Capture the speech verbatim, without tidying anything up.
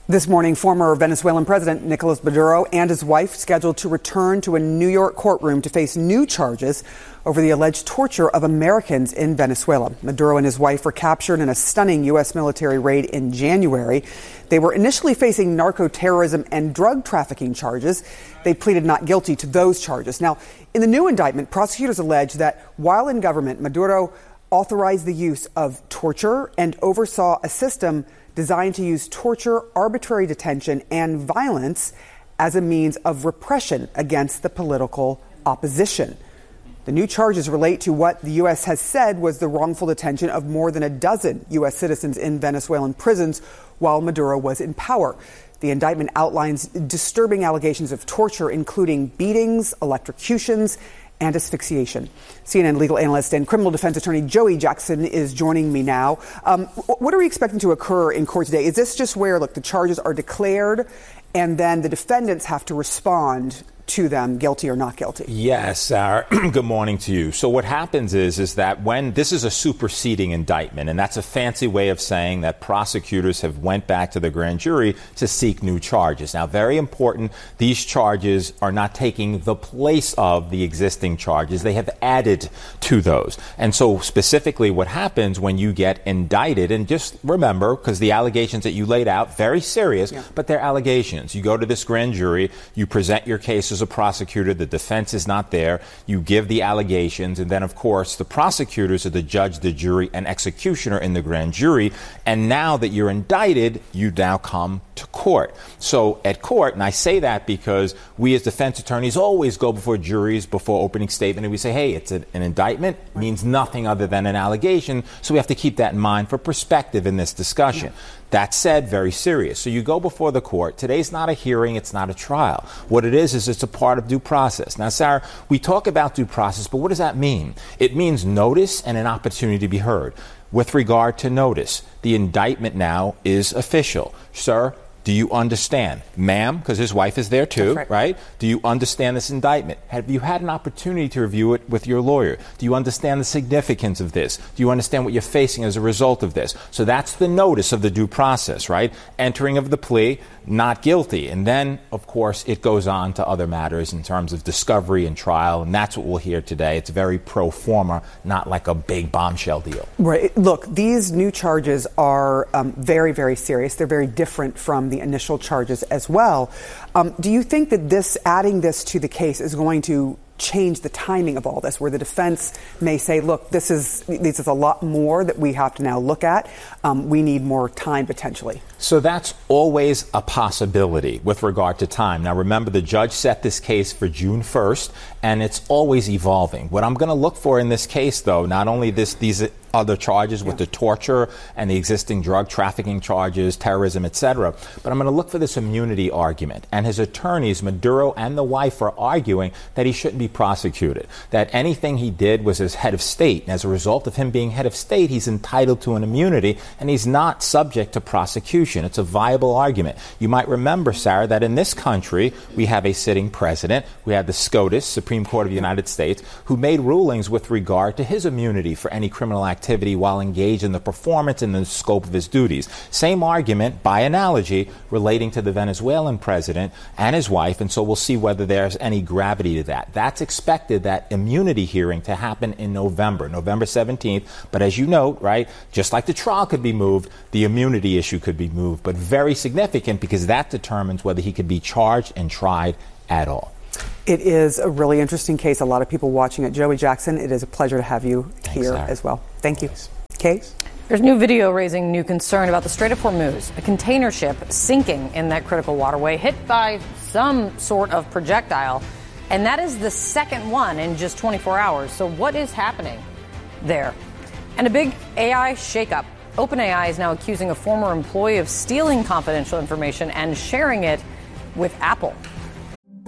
This morning, former Venezuelan President Nicolas Maduro and his wife scheduled to return to a New York courtroom to face new charges over the alleged torture of Americans in Venezuela. Maduro and his wife were captured in a stunning U S military raid in January. They were initially facing narco-terrorism and drug trafficking charges. They pleaded not guilty to those charges. Now, in the new indictment, prosecutors allege that while in government, Maduro authorized the use of torture and oversaw a system designed to use torture, arbitrary detention, and violence as a means of repression against the political opposition. The new charges relate to what the U S has said was the wrongful detention of more than a dozen U S citizens in Venezuelan prisons while Maduro was in power. The indictment outlines disturbing allegations of torture, including beatings, electrocutions, and asphyxiation. C N N legal analyst and criminal defense attorney Joey Jackson is joining me now. Um, what are we expecting to occur in court today? Is this just where, look, the charges are declared and then the defendants have to respond to them, guilty or not guilty? Yes, Sarah. Good morning to you. So what happens is, is that when this is a superseding indictment, and that's a fancy way of saying that prosecutors have went back to the grand jury to seek new charges. Now, very important, these charges are not taking the place of the existing charges. They have added to those. And so specifically what happens when you get indicted, and just remember, because the allegations that you laid out, very serious, yeah. but they're allegations. You go to this grand jury, you present your case as a prosecutor, the defense is not there, you give the allegations, and then of course the prosecutors are the judge, the jury, and executioner in the grand jury, and now that you're indicted, you now come to court. So at court, and I say that because we as defense attorneys always go before juries before opening statement and we say, hey, it's a, an indictment, means nothing other than an allegation, so we have to keep that in mind for perspective in this discussion. Yeah. That said, very serious. So you go before the court. Today's not a hearing. It's not a trial. What it is, is it's a part of due process. Now, Sarah, we talk about due process, but what does that mean? It means notice and an opportunity to be heard. With regard to notice, the indictment now is official. Sir, do you understand? Ma'am, because his wife is there too, right. right? Do you understand this indictment? Have you had an opportunity to review it with your lawyer? Do you understand the significance of this? Do you understand what you're facing as a result of this? So that's the notice of the due process, right? Entering of the plea, not guilty. And then, of course, it goes on to other matters in terms of discovery and trial, and that's what we'll hear today. It's very pro forma, not like a big bombshell deal. Right. Look, these new charges are um, very, very serious. They're very different from the initial charges as well. Um, do you think that this, adding this to the case, is going to change the timing of all this, where the defense may say, look, this is this is a lot more that we have to now look at. Um, we need more time potentially. So that's always a possibility with regard to time. Now, remember, the judge set this case for June first, and it's always evolving. What I'm going to look for in this case, though, not only this these other charges with yeah. the torture and the existing drug trafficking charges, terrorism, et cetera, but I'm going to look for this immunity argument. And his attorneys, Maduro and the wife, are arguing that he shouldn't be prosecuted, that anything he did was as head of state. And as a result of him being head of state, he's entitled to an immunity, and he's not subject to prosecution. It's a viable argument. You might remember, Sarah, that in this country, we have a sitting president. We have the SCOTUS, Supreme Court of the United States, who made rulings with regard to his immunity for any criminal activity activity while engaged in the performance and the scope of his duties. Same argument, by analogy, relating to the Venezuelan president and his wife, and so we'll see whether there's any gravity to that. That's expected, that immunity hearing, to happen in November, November seventeenth, but as you note, right, just like the trial could be moved, the immunity issue could be moved, but very significant because that determines whether he could be charged and tried at all. It is a really interesting case. A lot of people watching it. Joey Jackson, it is a pleasure to have you Thanks, here Sarah. as well. Thank you. Kay? There's new video raising new concern about the Strait of Hormuz, a container ship sinking in that critical waterway, hit by some sort of projectile. And that is the second one in just twenty-four hours. So what is happening there? And a big A I shakeup. OpenAI is now accusing a former employee of stealing confidential information and sharing it with Apple.